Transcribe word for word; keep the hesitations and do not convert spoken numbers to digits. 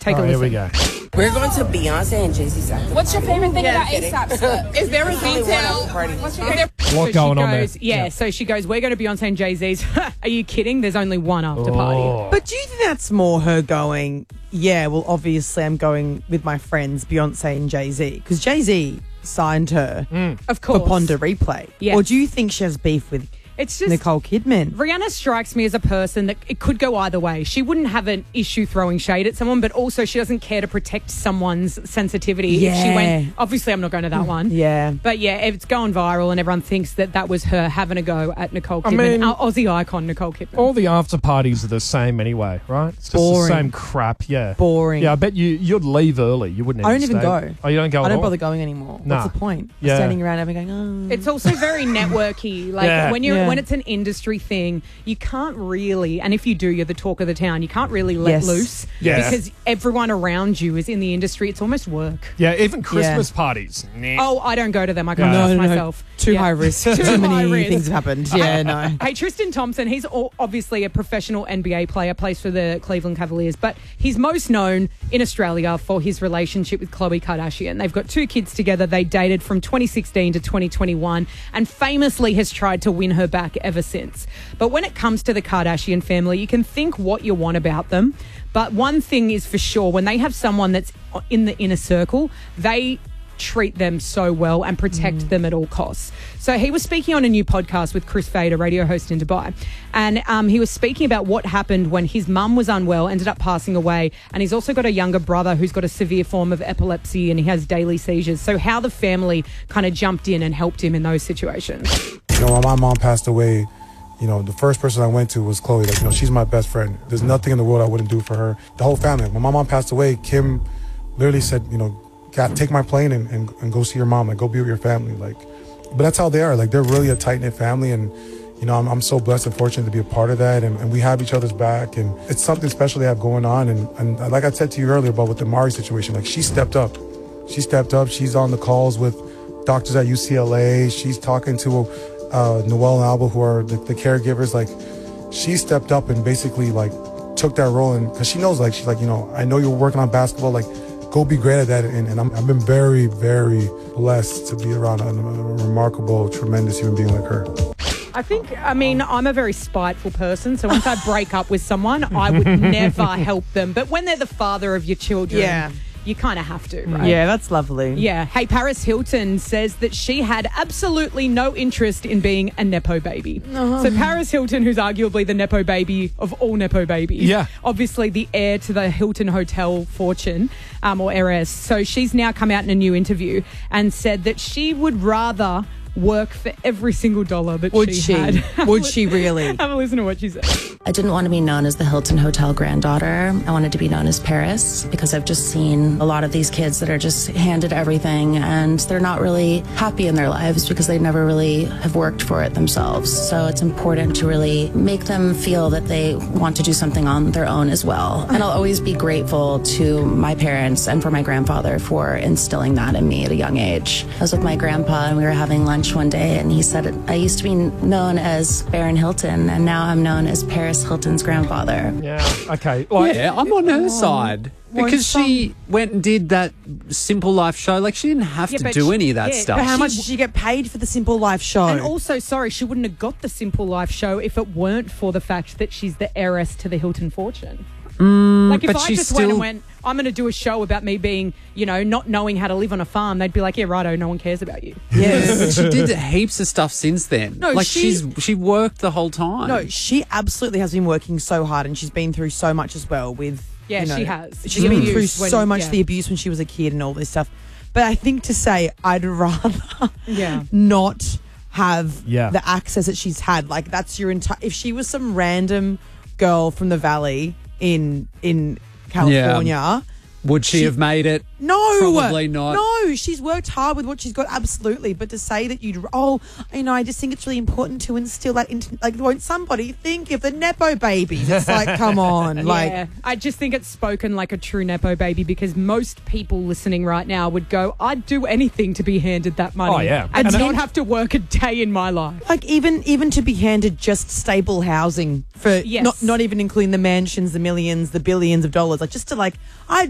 Take oh, a listen. Here we go. We're going to Beyonce and Jay-Z's after What's your favorite thing Yeah, about kidding. ASAP's? Is there a detail? Party. What's your Is there- What so going she on there? goes, yeah, Yeah. so she goes, we're going to Beyonce and Jay-Z's. Are you kidding? There's only one after party. Oh. But do you think that's more her going, yeah, well, obviously I'm going with my friends Beyonce and Jay-Z? Because Jay-Z signed her Of for course. Ponder Replay. Yes. Or do you think she has beef with It's just Nicole Kidman? Rihanna strikes me as a person that it could go either way. She wouldn't have an issue throwing shade at someone, but also she doesn't care to protect someone's sensitivity. If she Yeah. went, obviously, I'm not going to that one. Yeah. But yeah, it's going viral, and everyone thinks that that was her having a go at Nicole I Kidman, mean- our Aussie icon Nicole Kidman. All the after parties are the same anyway, right? It's just Boring. the same crap, yeah. Boring. Yeah, I bet you, you'd leave early. You wouldn't I don't even stay. go. Oh, you don't go I at don't all? bother going anymore. Nah. What's the point? Yeah. Standing around having going, oh. It's also very networky. Like Yeah. when you're Yeah. when it's an industry thing, you can't really, and if you do, you're the talk of the town. You can't really let Yes. loose Yeah. because everyone around you is in the industry. It's almost work. Yeah, even Christmas parties. Nah. Oh, I don't go to them. I can't No, trust no, no. myself. Too Yeah. high risk. Too Too, high many risk. things have happened. Yeah, no. Hey, Tristan Thompson, he's all, obviously a professional N B A player, plays for the Cleveland Cavaliers, but he's most known in Australia for his relationship with Khloe Kardashian. They've got two kids together. They dated from twenty sixteen to twenty twenty-one and famously has tried to win her back ever since. But when it comes to the Kardashian family, you can think what you want about them, but one thing is for sure, when they have someone that's in the inner circle, they treat them so well and protect Mm. them at all costs. So he was speaking on a new podcast with Chris Fade, a radio host in Dubai, and um, he was speaking about what happened when his mum was unwell, ended up passing away, and he's also got a younger brother who's got a severe form of epilepsy and he has daily seizures. So how the family kind of jumped in and helped him in those situations. You know, when my mom passed away, you know, the first person I went to was Khloe. Like, you know, she's my best friend. There's nothing in the world I wouldn't do for her. The whole family. When my mom passed away, Kim literally said, you know, God, take my plane and, and, and go see your mom. Like, go be with your family. Like, but that's how they are. Like, they're really a tight-knit family. And, you know, I'm, I'm so blessed and fortunate to be a part of that. And, and we have each other's back. And it's something special they have going on. And, and like I said to you earlier about with the Mari situation, like, she stepped up. She stepped up. She's on the calls with doctors at U C L A. She's talking to uh, Noel and Alba, who are the, the caregivers. Like, she stepped up and basically, like, took that role. And because she knows, like, she's like, you know, I know you're working on basketball. Like, go be great at that. And, and I'm, I've been very, very blessed to be around a, a remarkable, tremendous human being like her. I think, I mean, I'm a very spiteful person, so once I break up with someone, I would never help them. But when they're the father of your children, Yeah. you kind of have to, right? Yeah, that's lovely. Yeah. Hey, Paris Hilton says that she had absolutely no interest in being a Nepo baby. So Paris Hilton, who's arguably the Nepo baby of all Nepo babies. Yeah. Obviously the heir to the Hilton Hotel fortune, um, or heiress. So she's now come out in a new interview and said that she would rather work for every single dollar that Would she, she? had. Would she really? Have a listen to what she said. I didn't want to be known as the Hilton Hotel granddaughter. I wanted to be known as Paris because I've just seen a lot of these kids that are just handed everything and they're not really happy in their lives because they never really have worked for it themselves. So it's important to really make them feel that they want to do something on their own as well. And I'll always be grateful to my parents and for my grandfather for instilling that in me at a young age. I was with my grandpa and we were having lunch one day and he said, I used to be known as Baron Hilton and now I'm known as Paris Hilton's grandfather. Yeah, okay. Like, Yeah, I'm on her side. Because she went and did that Simple Life show. Like, she didn't have Yeah, to but do she- any of that yeah, stuff. But how She much w- did she get paid for the Simple Life show? And also, sorry, she wouldn't have got the Simple Life show if it weren't for the fact that she's the heiress to the Hilton fortune. like if but I she's just went and still- went, I'm going to do a show about me being, you know, not knowing how to live on a farm, they'd be like, yeah, righto, no one cares about you. Yeah, but she did heaps of stuff since then. No, like she- she's she worked the whole time. No, she absolutely has been working so hard and she's been through so much as well with, Yeah, you know, she has. She's The been abuse through when- so much yeah. the abuse when she was a kid and all this stuff. But I think to say I'd rather Yeah. not have Yeah. the access that she's had. Like, that's your entire... If she was some random girl from the Valley in in California... Would she, She- have made it? No, Probably not. No, she's worked hard with what she's got, absolutely. But to say that you'd, oh, you know, I just think it's really important to instill that into, like, won't somebody think of the Nepo babies? It's like, come on, like, yeah, I just think it's spoken like a true Nepo baby because most people listening right now would go, I'd do anything to be handed that money. Oh, yeah. And, And not then- have to work a day in my life. like even even to be handed just stable housing for Yes. not not even including the mansions, the millions, the billions of dollars, like just to like, I